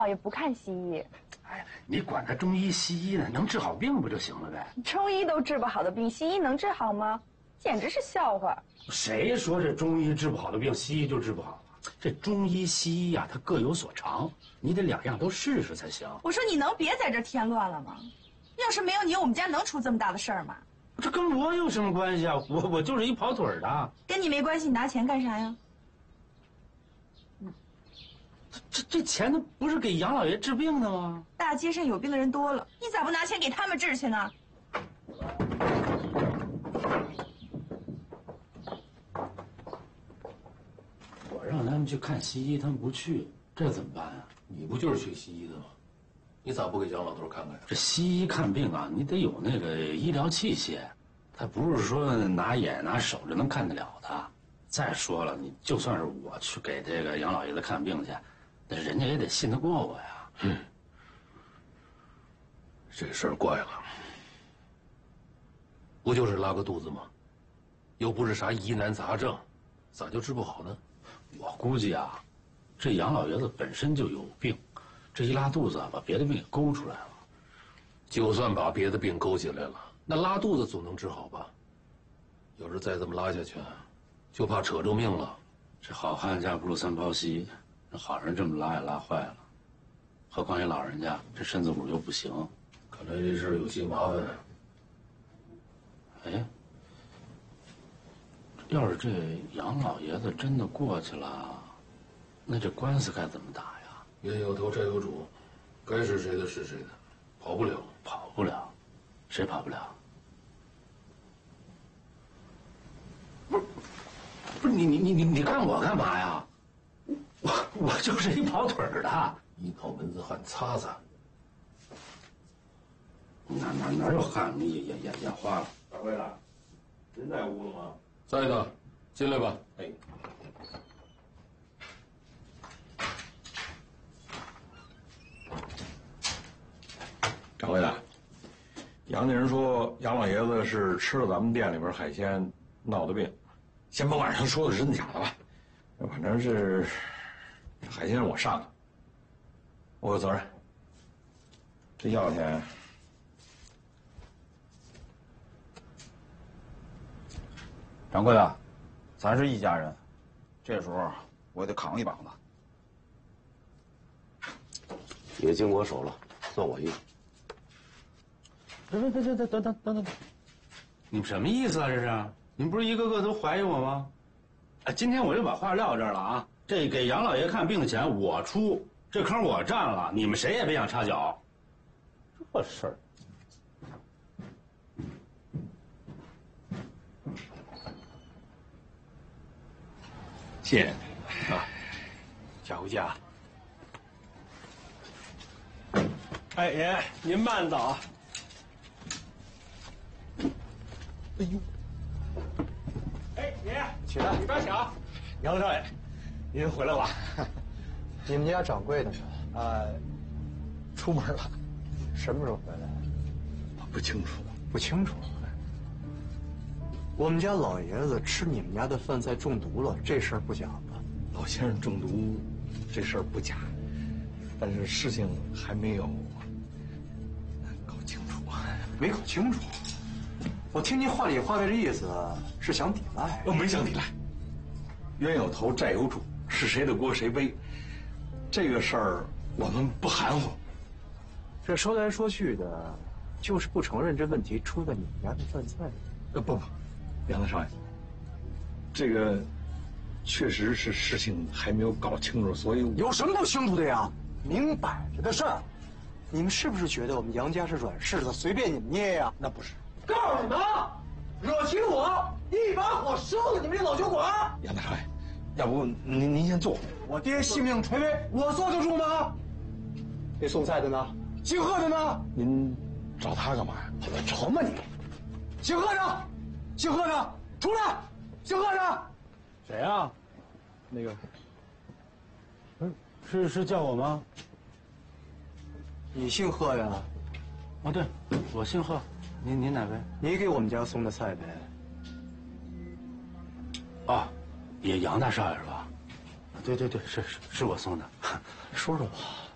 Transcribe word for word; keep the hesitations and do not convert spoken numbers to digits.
老爷不看西医。 哎，你管他中医西医呢，能治好病不就行了呗？ 中医都治不好的病，西医能治好吗？简直是笑话！ 谁说这中医治不好的病，西医就治不好了？这中医西医呀、它各有所长，你得两样都试试才行。 我说你能别在这添乱了吗？要是没有你，我们家能出这么大的事儿吗？ 这跟我有什么关系啊？我我就是一跑腿儿的。 跟你没关系，你拿钱干啥呀？ 这这钱，那不是给杨老爷治病的吗？ 大街上有病的人多了，你咋不拿钱给他们治去呢？ 我让他们去看西医，他们不去，这怎么办啊？ 你不就是学西医的吗？你咋不给杨老头看看呀？ 这西医看病啊，你得有那个医疗器械，他不是说拿眼拿手就能看得了的。再说了，你就算是我去给这个杨老爷子看病去，那人家也得信得过我呀。 嗯，这事儿怪了，不就是拉个肚子吗？又不是啥疑难杂症，咋就治不好呢？ 我估计啊，这杨老爷子本身就有病，这一拉肚子啊，把别的病给勾出来了。 就算把别的病勾起来了，那拉肚子总能治好吧？要是再这么拉下去，就怕扯住命了。 这好汉家不如三泡稀，这好人这么拉也拉坏了，何况一老人家这身子骨又不行。 看来这事儿有些麻烦。 哎，要是这杨老爷子真的过去了，那这官司该怎么打呀？ 冤有头债有主，该是谁的是谁的，跑不了， 跑不了，谁跑不了？不是，不是你你你你你干我干嘛呀？我我就是一跑腿儿的， 一跑门子汗擦擦。 哪哪哪有汗？你眼眼眼眼花了。 掌柜的，人在屋了吗？ 在呢，进来吧。 哎。掌柜的，杨家人说杨老爷子是吃了咱们店里边海鲜闹的病，先甭管他说的是真假的吧，反正是海鲜我上的，我有责任。这药钱， 掌柜的，咱是一家人，这时候我得扛一把子。 也经我手了，算我一个。 等等等等等等等等，你们什么意思啊？这是？你们不是一个个都怀疑我吗？哎，今天我就把话撂这儿了啊！这给杨老爷看病的钱我出，这坑我占了，你们谁也别想插脚。这事儿。 谢谢啊，下回见啊。 哎爷，您慢走啊。 哎呦！ 哎爷， 起来， 里边请。杨少爷，您回来了。 你们家掌柜的呢？啊，出门了，什么时候回来？ 不清楚， 不清楚。我们家老爷子吃你们家的饭菜中毒了，这事儿不假吧？ 老先生中毒，这事儿不假，但是事情还没有搞清楚。 没搞清楚？我听您话里话外的意思是想抵赖？ 我没想抵赖。冤有头，债有主，是谁的锅谁背。这个事儿我们不含糊。 这说来说去的，就是不承认这问题出在你们家的饭菜里。 呃，不不，杨大少爷，这个确实是事情还没有搞清楚，所以我有什么不清楚的呀？明摆着的事儿。你们是不是觉得我们杨家是软柿子，随便你们捏呀？ 那不是。 告诉你们啊，惹起我，一把火烧了你们这老酒馆！ 杨大少爷，要不您您先坐。 我爹性命垂危，我坐得住吗？那送菜的呢？姓贺的呢？ 您找他干嘛呀？ 我找吗你？姓贺的，姓贺的，出来！姓贺的， 谁啊？那个，嗯，是是叫我吗？ 你姓贺呀？ 哦，对，我姓贺。您您哪位？ 你给我们家送的菜呗。 哦，也杨大少爷是吧？对对对，是是是我送的。 说说吧。